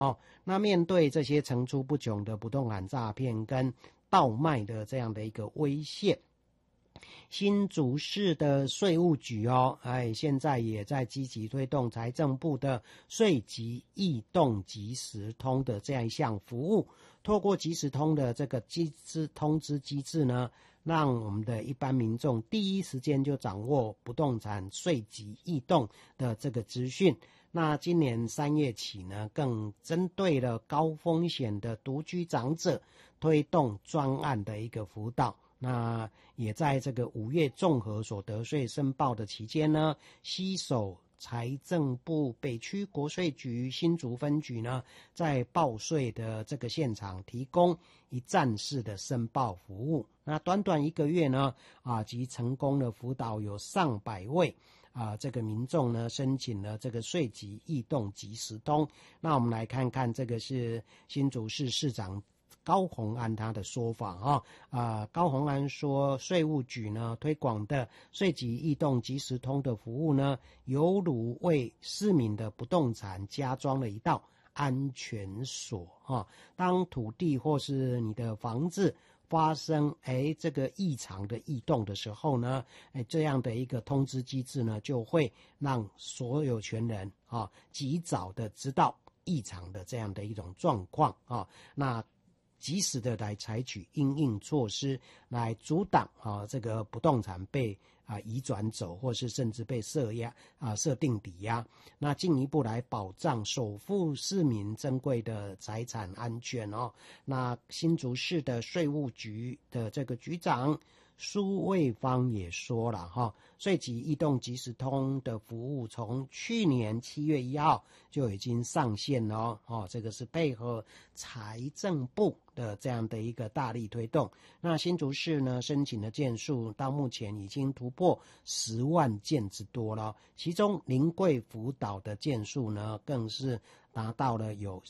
那面对这些层出不穷的不动产诈骗跟倒卖的这样的一个威胁，新竹市的税务局现在也在积极推动财政部的税籍异动即时通的这样一项服务。透过即时通的这个通知机制呢，让我们的一般民众第一时间就掌握不动产税籍异动的这个资讯。那今年3月起呢，更针对了高风险的独居长者推动专案的一个辅导。那也在这个5月综合所得税申报的期间呢，携手财政部北区国税局新竹分局呢，在报税的这个现场提供一站式的申报服务。那短短1个月呢，即成功的辅导有上百位这个民众呢申请了这个税籍异动即时通。那我们来看看这个是新竹市市长高虹安他的说法高虹安说，税务局呢推广的税籍异动即时通的服务呢，犹如为市民的不动产加装了一道安全锁当土地或是你的房子发生这个异常的异动的时候呢，这样的一个通知机制呢，就会让所有权人及早的知道异常的这样的一种状况那及时的来采取因应措施来阻挡这个不动产被移转走，或是甚至被设定抵押，那进一步来保障守护市民珍贵的财产安全那新竹市的税务局的这个局长苏卫芳也说了税籍异动即时通的服务从去年7月1号就已经上线了这个是配合财政部的这样的一个大力推动。那新竹市呢申请的件数到目前已经突破10万件之多了，其中临柜辅导的件数呢更是达到了有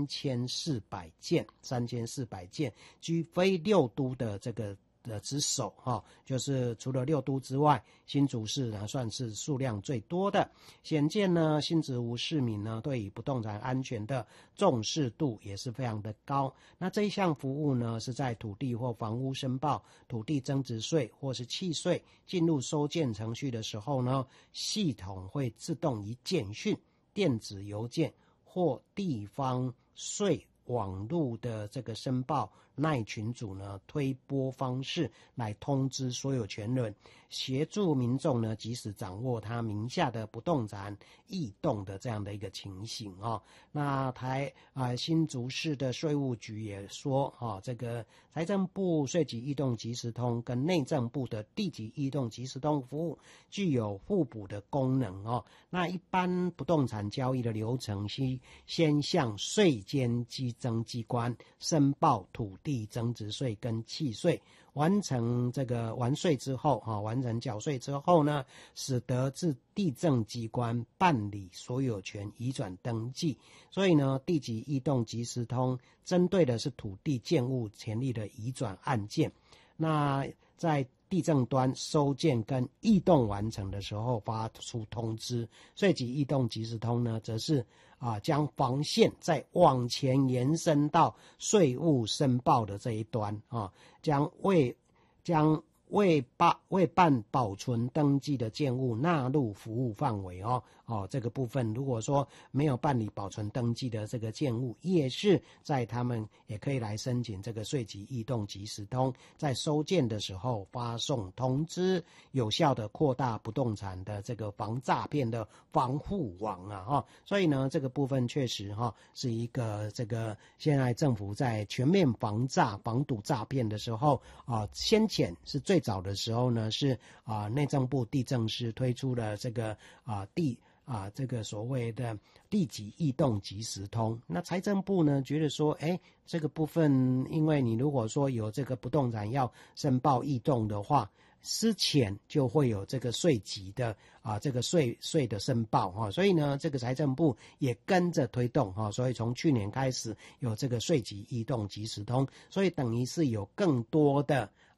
3400件，居非6都的这个之首就是除了6都之外，新竹市呢算是数量最多的。显见呢，新竹市民呢对于不动产安全的重视度也是非常的高。那这一项服务呢，是在土地或房屋申报、土地增值税或是契税进入收件程序的时候呢，系统会自动以简讯、电子邮件或地方税网络的这个申报赖群组呢推播方式来通知所有权人，协助民众呢及时掌握他名下的不动产异动的这样的一个情形那新竹市的税务局也说这个财政部税籍异动即时通跟内政部的地籍异动即时通服务具有互补的功能那一般不动产交易的流程是先向税监稽征机关申报土地增值税跟契税，完成这个完税之后完成缴税之后呢，使得至地政机关办理所有权移转登记。所以呢，地籍异动即时通针对的是土地建物权利的移转案件。那在地政端收件跟异动完成的时候发出通知，税籍异动即时通呢，则是将防线再往前延伸到税务申报的这一端将未办保存登记的建物纳入服务范围这个部分如果说没有办理保存登记的这个建物，也是在他们也可以来申请这个税籍异动即时通，在收件的时候发送通知，有效的扩大不动产的这个防诈骗的防护网所以呢，这个部分确实是一个这个现在政府在全面防堵诈骗的时候先前是最早的时候呢，是内政部地政司推出了这个这个所谓的地籍异动即时通。那财政部呢觉得说这个部分因为你如果说有这个不动产要申报异动的话，之前就会有这个税籍的这个税的申报所以呢，这个财政部也跟着推动所以从去年开始有这个税籍异动即时通，所以等于是有更多的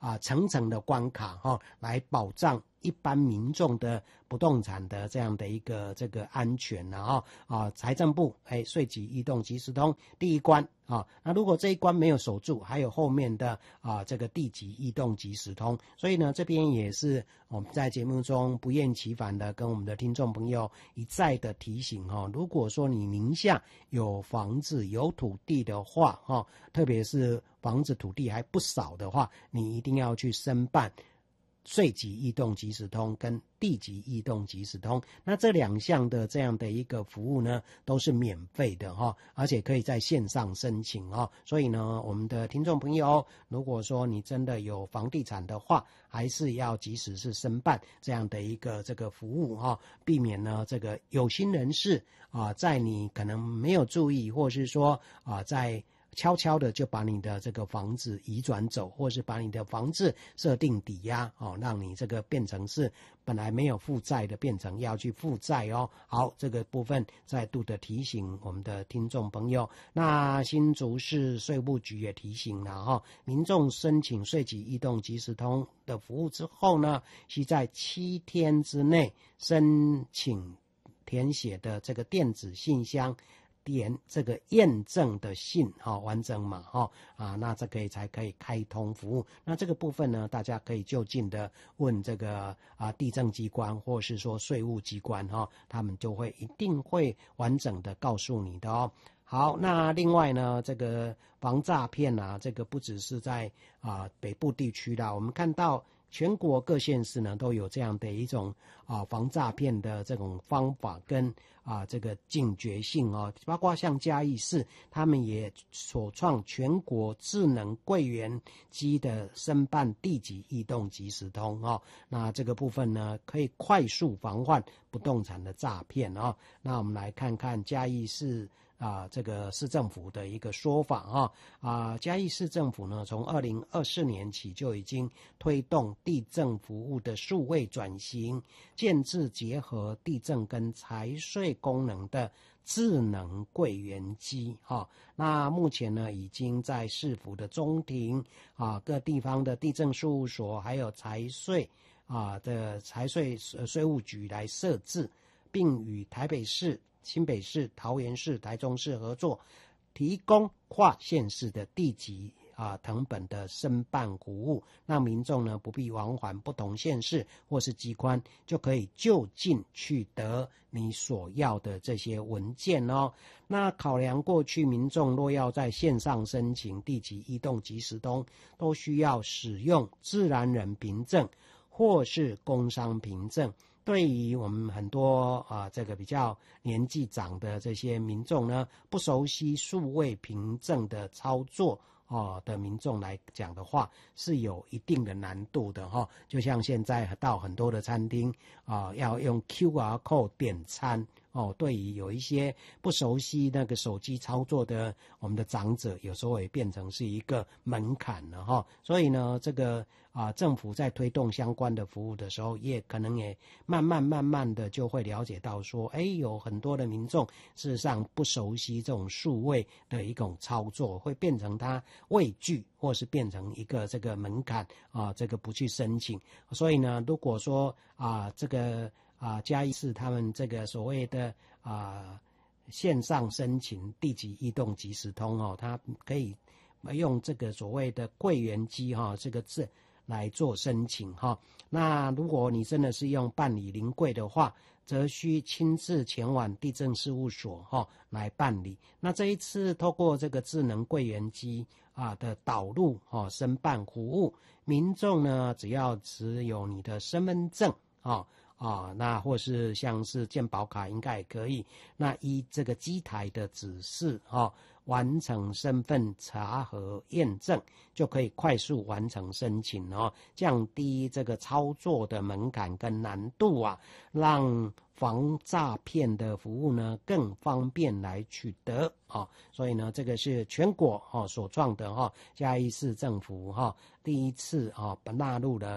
层层的关卡来保障一般民众的不动产的这样的一个这个安全财政部税籍移动即时通第一关那如果这一关没有守住，还有后面的这个地籍移动即时通，所以呢这边也是我们在节目中不厌其烦的跟我们的听众朋友一再的提醒如果说你名下有房子有土地的话特别是房子土地还不少的话，你一定要去申办税籍移动即时通跟地籍移动即时通，那这两项的这样的一个服务呢都是免费的而且可以在线上申请所以呢我们的听众朋友，如果说你真的有房地产的话，还是要及时是申办这样的一个这个服务避免呢这个有心人士在你可能没有注意，或是说在悄悄的就把你的这个房子移转走，或是把你的房子设定抵押让你这个变成是本来没有负债的变成要去负债好，这个部分再度的提醒我们的听众朋友。那新竹市税务局也提醒了民众申请税籍移动即时通的服务之后呢，需在7天之内申请填写的这个电子信箱点这个验证的信完整码那这个才可以开通服务。那这个部分呢，大家可以就近的问这个地政机关或是说税务机关他们就会一定会完整的告诉你的好，那另外呢，这个防诈骗这个不只是在北部地区啦，我们看到全国各县市呢都有这样的一种防诈骗的这种方法跟这个警觉性包括像嘉义市，他们也首创全国智能柜员机的申办地籍移动即时通那这个部分呢可以快速防范不动产的诈骗那我们来看看嘉义市这个市政府的一个说法嘉义市政府呢，从2024年起就已经推动地政服务的数位转型，建制结合地政跟财税功能的智能柜员机那目前呢，已经在市府的中庭各地方的地政事务所还有财税的财税税务局来设置，并与台北市、新北市、桃园市、台中市合作，提供跨县市的地籍謄本的申办服务，让民众呢不必往返不同县市或是机关，就可以就近取得你所要的这些文件那考量过去民众若要在线上申请地籍移动即时通，都需要使用自然人凭证或是工商凭证。对于我们很多这个比较年纪长的这些民众呢，不熟悉数位凭证的操作的民众来讲的话，是有一定的难度的就像现在到很多的餐厅要用 QR code 点餐对于有一些不熟悉那个手机操作的我们的长者，有时候也变成是一个门槛了所以呢，这个政府在推动相关的服务的时候，也可能也慢慢的就会了解到说，有很多的民众事实上不熟悉这种数位的一种操作，会变成他畏惧，或是变成一个这个门槛这个不去申请。所以呢，如果说这个嘉义市他们这个所谓的线上申请地籍移动即时通它可以用这个所谓的柜员机这个字来做申请那如果你真的是用办理临柜的话，则需亲自前往地政事务所来办理。那这一次透过这个智能柜员机的导入申办服务，民众呢只要持有你的身份证那或是像是健保卡应该也可以，那依这个机台的指示完成身份查核验证，就可以快速完成申请降低这个操作的门槛跟难度让防诈骗的服务呢更方便来取得所以呢，这个是全国所创的嘉义市政府第一次纳入了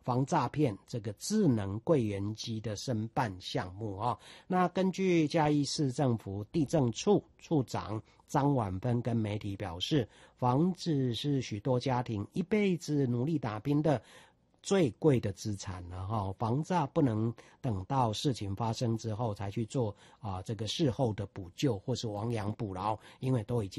防诈骗这个智能柜员机的申办项目啊。那根据嘉义市政府地政处处长张婉芬跟媒体表示，房子是许多家庭一辈子努力打拼的最贵的资产了哈，防诈不能等到事情发生之后才去做这个事后的补救或是亡羊补牢，因为都已经